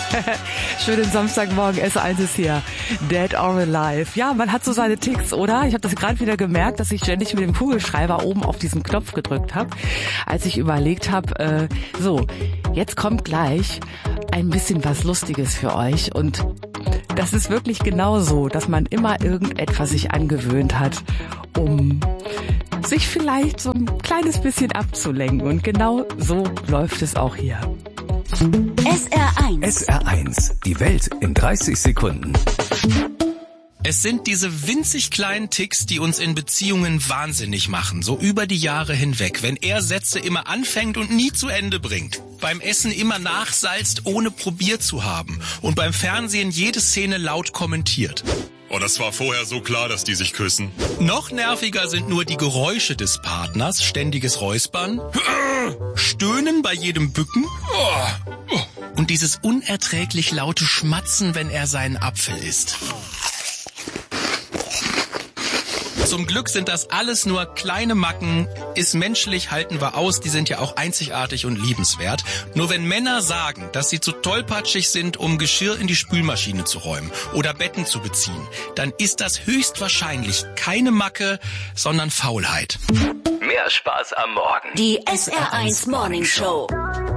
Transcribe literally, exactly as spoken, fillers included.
Schönen Samstagmorgen, S eins ist hier. Dead or Alive. Ja, man hat so seine Ticks, oder? Ich habe das gerade wieder gemerkt, dass ich ständig mit dem Kugelschreiber oben auf diesen Knopf gedrückt habe, als ich überlegt habe, äh, so, jetzt kommt gleich ein bisschen was Lustiges für euch. Und das ist wirklich genau so, dass man immer irgendetwas sich angewöhnt hat, um sich vielleicht so ein kleines bisschen abzulenken. Und genau so läuft es auch hier. S R eins. S R eins. Die Welt in dreißig Sekunden. Es sind diese winzig kleinen Ticks, die uns in Beziehungen wahnsinnig machen, so über die Jahre hinweg. Wenn er Sätze immer anfängt und nie zu Ende bringt. Beim Essen immer nachsalzt, ohne probiert zu haben. Und beim Fernsehen jede Szene laut kommentiert. Oh, das war vorher so klar, dass die sich küssen. Noch nerviger sind nur die Geräusche des Partners, ständiges Räuspern, Stöhnen bei jedem Bücken und dieses unerträglich laute Schmatzen, wenn er seinen Apfel isst. Zum Glück sind das alles nur kleine Macken, ist menschlich, halten wir aus, die sind ja auch einzigartig und liebenswert. Nur wenn Männer sagen, dass sie zu tollpatschig sind, um Geschirr in die Spülmaschine zu räumen oder Betten zu beziehen, dann ist das höchstwahrscheinlich keine Macke, sondern Faulheit. Mehr Spaß am Morgen. Die S R eins Morning Show.